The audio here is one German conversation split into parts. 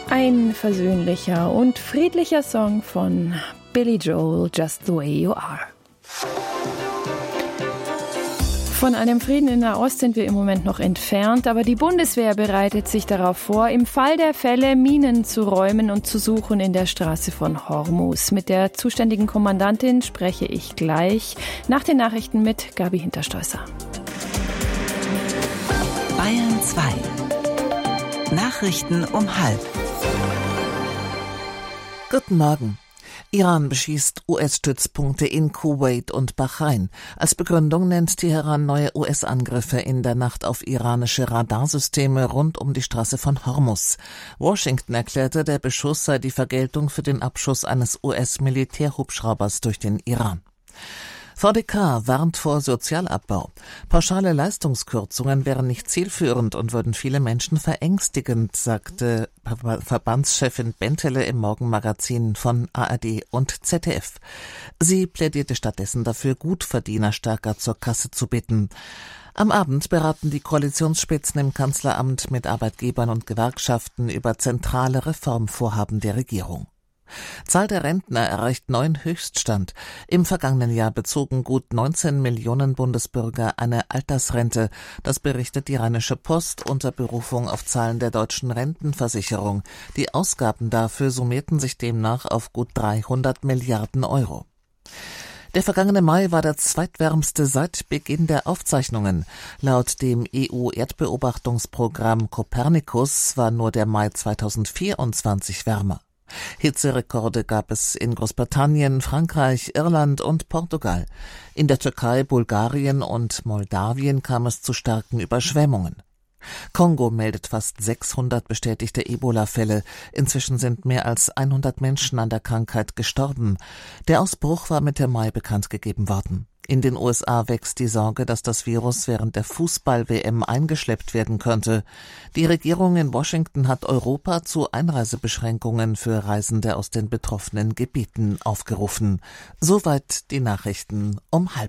Ein versöhnlicher und friedlicher Song von Billy Joel, Just the Way You Are. Von einem Frieden in Nahost sind wir im Moment noch entfernt, aber die Bundeswehr bereitet sich darauf vor, im Fall der Fälle Minen zu räumen und zu suchen in der Straße von Hormuz. Mit der zuständigen Kommandantin spreche ich gleich nach den Nachrichten mit Gabi Hinterstoesser. Bayern 2. Nachrichten um 12:30. Guten Morgen. Iran beschießt US-Stützpunkte in Kuwait und Bahrain. Als Begründung nennt Teheran neue US-Angriffe in der Nacht auf iranische Radarsysteme rund um die Straße von Hormuz. Washington erklärte, der Beschuss sei die Vergeltung für den Abschuss eines US-Militärhubschraubers durch den Iran. VDK warnt vor Sozialabbau. Pauschale Leistungskürzungen wären nicht zielführend und würden viele Menschen verängstigend, sagte Verbandschefin Bentele im Morgenmagazin von ARD und ZDF. Sie plädierte stattdessen dafür, Gutverdiener stärker zur Kasse zu bitten. Am Abend beraten die Koalitionsspitzen im Kanzleramt mit Arbeitgebern und Gewerkschaften über zentrale Reformvorhaben der Regierung. Zahl der Rentner erreicht neuen Höchststand. Im vergangenen Jahr bezogen gut 19 Millionen Bundesbürger eine Altersrente. Das berichtet die Rheinische Post unter Berufung auf Zahlen der deutschen Rentenversicherung. Die Ausgaben dafür summierten sich demnach auf gut 300 Milliarden Euro. Der vergangene Mai war der zweitwärmste seit Beginn der Aufzeichnungen. Laut dem EU-Erdbeobachtungsprogramm Copernicus war nur der Mai 2024 wärmer. Hitzerekorde gab es in Großbritannien, Frankreich, Irland und Portugal. In der Türkei, Bulgarien und Moldawien kam es zu starken Überschwemmungen. Kongo meldet fast 600 bestätigte Ebola-Fälle. Inzwischen sind mehr als 100 Menschen an der Krankheit gestorben. Der Ausbruch war Mitte Mai bekannt gegeben worden. In den USA wächst die Sorge, dass das Virus während der Fußball-WM eingeschleppt werden könnte. Die Regierung in Washington hat Europa zu Einreisebeschränkungen für Reisende aus den betroffenen Gebieten aufgerufen. Soweit die Nachrichten um 12:30.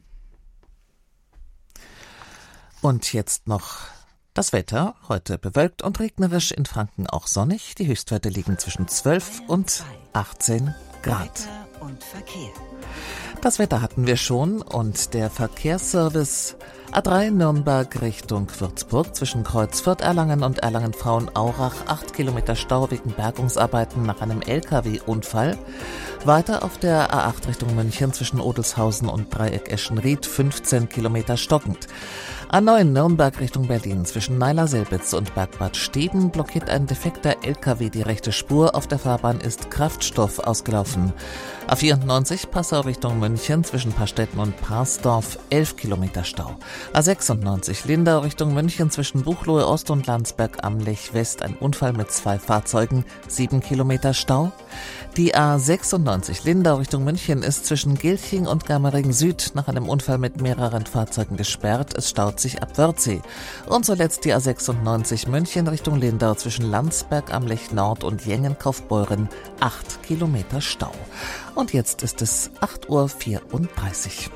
Und jetzt noch das Wetter. Heute bewölkt und regnerisch, in Franken auch sonnig. Die Höchstwerte liegen zwischen 12 und 18 Grad. Und Verkehr. Das Wetter hatten wir schon und der Verkehrsservice A3 Nürnberg Richtung Würzburg zwischen Kreuzfurt, Erlangen und Erlangen-Frauenaurach 8 Kilometer Stau wegen Bergungsarbeiten nach einem LKW-Unfall. Weiter auf der A8 Richtung München zwischen Odelshausen und Dreieck Eschenried 15 Kilometer stockend. A9 Nürnberg Richtung Berlin zwischen Neiler-Selbitz und Bergbad Steden blockiert ein defekter LKW die rechte Spur. Auf der Fahrbahn ist Kraftstoff ausgelaufen. A94 Passau Richtung München zwischen Pastetten und Parsdorf 11 Kilometer Stau. A96 Lindau Richtung München zwischen Buchloe Ost und Landsberg am Lech West ein Unfall mit 2 Fahrzeugen, 7 Kilometer Stau. Die A96 Lindau Richtung München ist zwischen Gilching und Germering Süd nach einem Unfall mit mehreren Fahrzeugen gesperrt. Es staut sich ab Wörthsee. Und zuletzt die A96 München Richtung Lindau zwischen Landsberg am Lech Nord und Jengen-Kaufbeuren 8 Kilometer Stau. Und jetzt ist es 8:34 Uhr.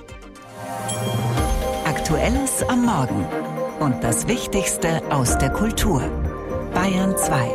Aktuelles am Morgen und das Wichtigste aus der Kultur. Bayern 2.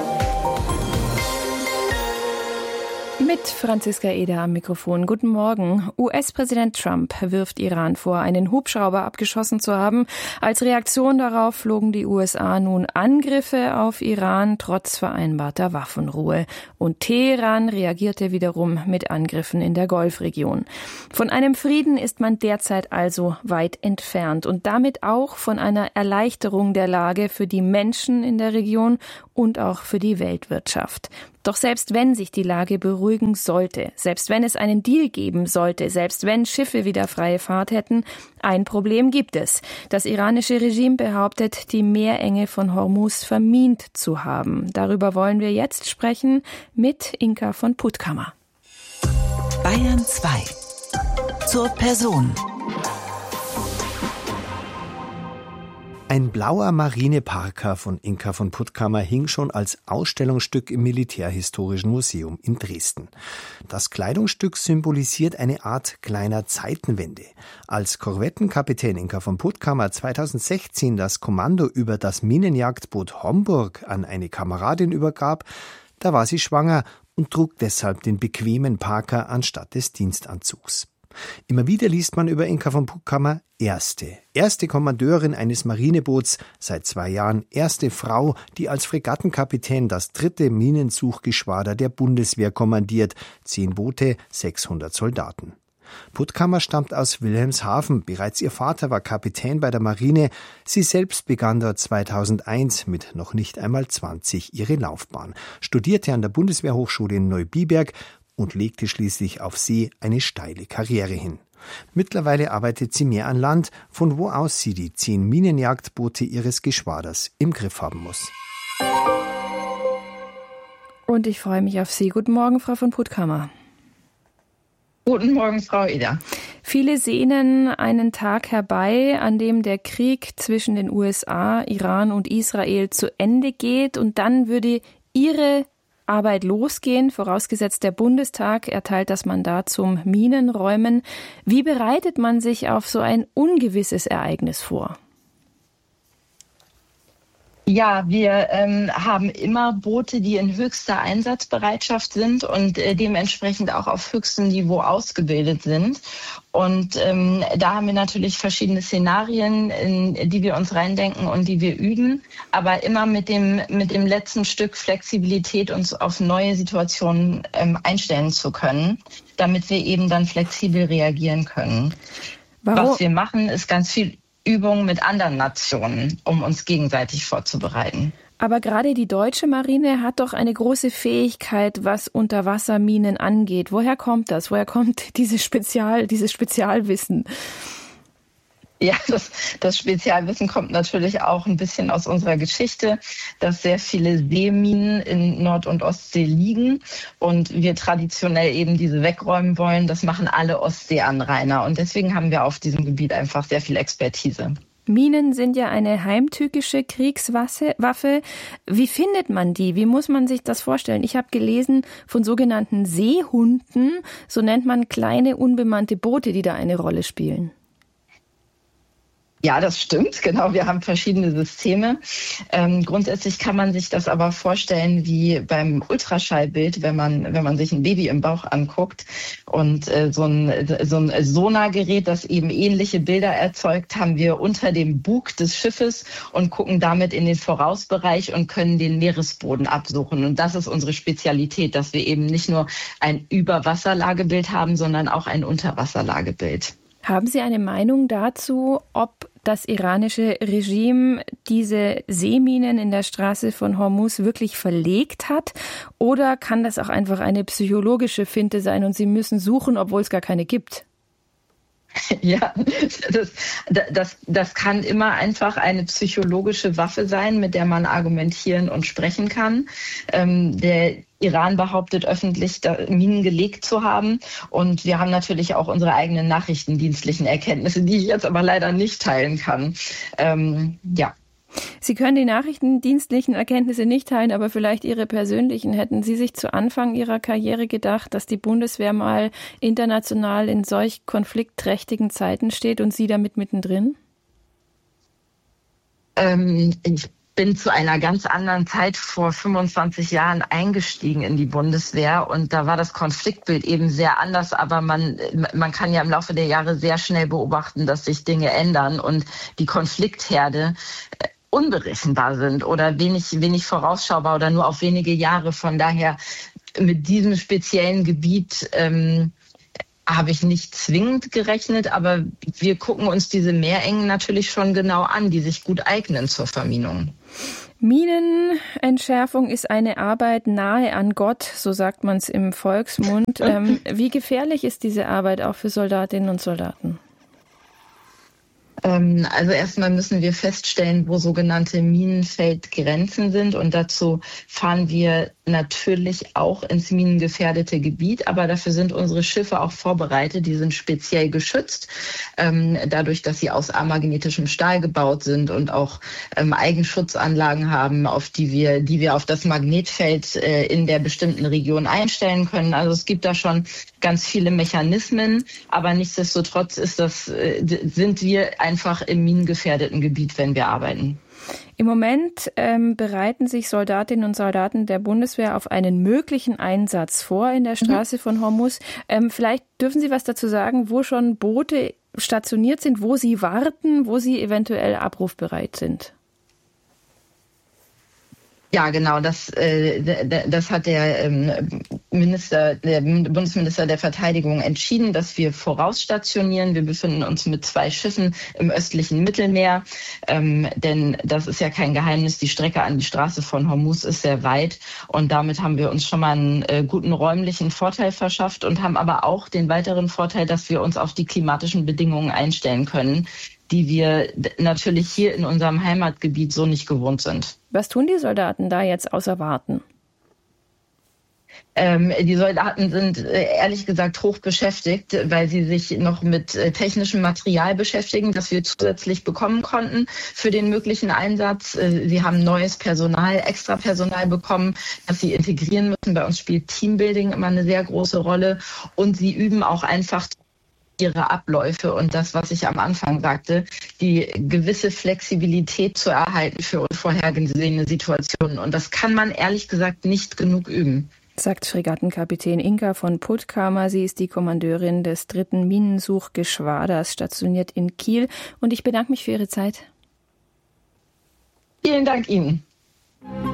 Mit Franziska Eder am Mikrofon. Guten Morgen. US-Präsident Trump wirft Iran vor, einen Hubschrauber abgeschossen zu haben. Als Reaktion darauf flogen die USA nun Angriffe auf Iran trotz vereinbarter Waffenruhe. Und Teheran reagierte wiederum mit Angriffen in der Golfregion. Von einem Frieden ist man derzeit also weit entfernt und damit auch von einer Erleichterung der Lage für die Menschen in der Region und auch für die Weltwirtschaft. Doch selbst wenn sich die Lage beruhigen sollte, selbst wenn es einen Deal geben sollte, selbst wenn Schiffe wieder freie Fahrt hätten, ein Problem gibt es. Das iranische Regime behauptet, die Meerenge von Hormuz vermint zu haben. Darüber wollen wir jetzt sprechen mit Inka von Puttkammer. Bayern 2. Zur Person. Ein blauer Marineparker von Inka von Puttkamer hing schon als Ausstellungsstück im Militärhistorischen Museum in Dresden. Das Kleidungsstück symbolisiert eine Art kleiner Zeitenwende. Als Korvettenkapitän Inka von Puttkamer 2016 das Kommando über das Minenjagdboot Homburg an eine Kameradin übergab, da war sie schwanger und trug deshalb den bequemen Parker anstatt des Dienstanzugs. Immer wieder liest man über Inka von Puttkamer erste Kommandeurin eines Marineboots, seit 2 Jahren erste Frau, die als Fregattenkapitän das 3. Minensuchgeschwader der Bundeswehr kommandiert, 10 Boote, 600 Soldaten. Puttkamer stammt aus Wilhelmshaven. Bereits ihr Vater war Kapitän bei der Marine. Sie selbst begann dort 2001 mit noch nicht einmal 20 ihre Laufbahn, studierte an der Bundeswehrhochschule in Neubiberg und legte schließlich auf See eine steile Karriere hin. Mittlerweile arbeitet sie mehr an Land, von wo aus sie die 10 Minenjagdboote ihres Geschwaders im Griff haben muss. Und ich freue mich auf Sie. Guten Morgen, Frau von Puttkamer. Guten Morgen, Frau Eder. Viele sehnen einen Tag herbei, an dem der Krieg zwischen den USA, Iran und Israel zu Ende geht und dann würde Ihre Arbeit losgehen, vorausgesetzt der Bundestag erteilt das Mandat zum Minenräumen. Wie bereitet man sich auf so ein ungewisses Ereignis vor? Ja, wir haben immer Boote, die in höchster Einsatzbereitschaft sind und dementsprechend auch auf höchstem Niveau ausgebildet sind. Und da haben wir natürlich verschiedene Szenarien, in die wir uns reindenken und die wir üben, aber immer mit dem letzten Stück Flexibilität, uns auf neue Situationen einstellen zu können, damit wir eben dann flexibel reagieren können. Was wir machen, ist ganz viel Übungen mit anderen Nationen, um uns gegenseitig vorzubereiten. Aber gerade die deutsche Marine hat doch eine große Fähigkeit, was Unterwasserminen angeht. Woher kommt das? Woher kommt dieses Spezialwissen? Ja, das Spezialwissen kommt natürlich auch ein bisschen aus unserer Geschichte, dass sehr viele Seeminen in Nord- und Ostsee liegen und wir traditionell eben diese wegräumen wollen. Das machen alle Ostseeanrainer und deswegen haben wir auf diesem Gebiet einfach sehr viel Expertise. Minen sind ja eine heimtückische Kriegswaffe. Wie findet man die? Wie muss man sich das vorstellen? Ich habe gelesen von sogenannten Seehunden, so nennt man kleine unbemannte Boote, die da eine Rolle spielen. Ja, das stimmt, genau. Wir haben verschiedene Systeme. Grundsätzlich kann man sich das aber vorstellen wie beim Ultraschallbild, wenn man sich ein Baby im Bauch anguckt und so ein Sonargerät, das eben ähnliche Bilder erzeugt, haben wir unter dem Bug des Schiffes und gucken damit in den Vorausbereich und können den Meeresboden absuchen. Und das ist unsere Spezialität, dass wir eben nicht nur ein Überwasserlagebild haben, sondern auch ein Unterwasserlagebild. Haben Sie eine Meinung dazu, ob das iranische Regime diese Seeminen in der Straße von Hormuz wirklich verlegt hat? Oder kann das auch einfach eine psychologische Finte sein und sie müssen suchen, obwohl es gar keine gibt? Ja, das kann immer einfach eine psychologische Waffe sein, mit der man argumentieren und sprechen kann. Der Iran behauptet öffentlich, Minen gelegt zu haben. Und wir haben natürlich auch unsere eigenen nachrichtendienstlichen Erkenntnisse, die ich jetzt aber leider nicht teilen kann. Ja. Sie können die nachrichtendienstlichen Erkenntnisse nicht teilen, aber vielleicht Ihre persönlichen. Hätten Sie sich zu Anfang Ihrer Karriere gedacht, dass die Bundeswehr mal international in solch konfliktträchtigen Zeiten steht und Sie damit mittendrin? Ich bin zu einer ganz anderen Zeit vor 25 Jahren eingestiegen in die Bundeswehr und da war das Konfliktbild eben sehr anders, aber man kann ja im Laufe der Jahre sehr schnell beobachten, dass sich Dinge ändern und die Konfliktherde unberechenbar sind oder wenig vorausschaubar oder nur auf wenige Jahre. Von daher mit diesem speziellen Gebiet habe ich nicht zwingend gerechnet, aber wir gucken uns diese Meerengen natürlich schon genau an, die sich gut eignen zur Verminung. Minenentschärfung ist eine Arbeit nahe an Gott, so sagt man es im Volksmund. Wie gefährlich ist diese Arbeit auch für Soldatinnen und Soldaten? Also erstmal müssen wir feststellen, wo sogenannte Minenfeldgrenzen sind. Und dazu fahren wir natürlich auch ins minengefährdete Gebiet. Aber dafür sind unsere Schiffe auch vorbereitet. Die sind speziell geschützt, dadurch, dass sie aus amagnetischem Stahl gebaut sind und auch Eigenschutzanlagen haben, die wir auf das Magnetfeld in der bestimmten Region einstellen können. Also es gibt da schon ganz viele Mechanismen. Aber nichtsdestotrotz sind wir einfach im minengefährdeten Gebiet, wenn wir arbeiten. Im Moment bereiten sich Soldatinnen und Soldaten der Bundeswehr auf einen möglichen Einsatz vor in der Straße von Hormuz. Vielleicht dürfen Sie was dazu sagen, wo schon Boote stationiert sind, wo sie warten, wo sie eventuell abrufbereit sind. Ja, genau. Das hat der Bundesminister der Verteidigung entschieden, dass wir vorausstationieren. Wir befinden uns mit 2 Schiffen im östlichen Mittelmeer, denn das ist ja kein Geheimnis. Die Strecke an die Straße von Hormuz ist sehr weit und damit haben wir uns schon mal einen guten räumlichen Vorteil verschafft und haben aber auch den weiteren Vorteil, dass wir uns auf die klimatischen Bedingungen einstellen können, die wir natürlich hier in unserem Heimatgebiet so nicht gewohnt sind. Was tun die Soldaten da jetzt außer warten? Die Soldaten sind ehrlich gesagt hoch beschäftigt, weil sie sich noch mit technischem Material beschäftigen, das wir zusätzlich bekommen konnten für den möglichen Einsatz. Sie haben neues Personal, extra Personal bekommen, das sie integrieren müssen. Bei uns spielt Teambuilding immer eine sehr große Rolle und sie üben auch einfach ihre Abläufe und das, was ich am Anfang sagte, die gewisse Flexibilität zu erhalten für unvorhergesehene Situationen. Und das kann man ehrlich gesagt nicht genug üben. Sagt Fregattenkapitän Inka von Puttkamer. Sie ist die Kommandeurin des 3. Minensuchgeschwaders, stationiert in Kiel. Und ich bedanke mich für Ihre Zeit. Vielen Dank Ihnen.